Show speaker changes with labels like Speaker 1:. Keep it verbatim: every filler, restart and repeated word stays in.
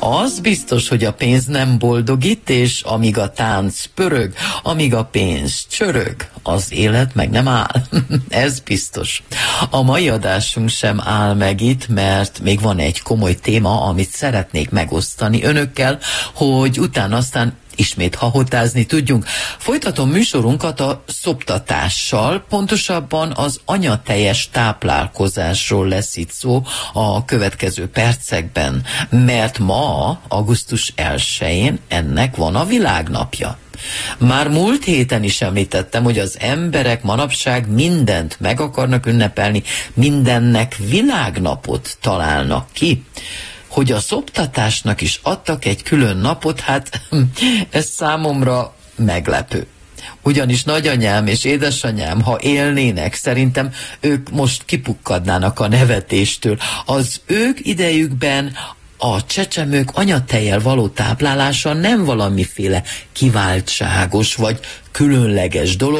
Speaker 1: Az biztos, hogy a pénz nem boldogít, és amíg a tánc pörög, amíg a pénz csörög, az élet meg nem áll. Ez biztos. A mai adásunk sem áll meg itt, mert még van egy komoly téma, amit szeretnék megosztani önökkel, hogy utána aztán ismét hahotázni tudjunk. Folytatom műsorunkat a szoptatással, pontosabban az anyatejes táplálkozásról lesz itt szó a következő percekben, mert ma, augusztus elsején ennek van a világnapja. Már múlt héten is említettem, hogy az emberek manapság mindent meg akarnak ünnepelni, mindennek világnapot találnak ki. Hogy a szoptatásnak is adtak egy külön napot, hát ez számomra meglepő. Ugyanis nagyanyám és édesanyám, ha élnének, szerintem ők most kipukkadnának a nevetéstől. Az ők idejükben a csecsemők anyatejjel való táplálása nem valamiféle kiváltságos vagy különleges dolog,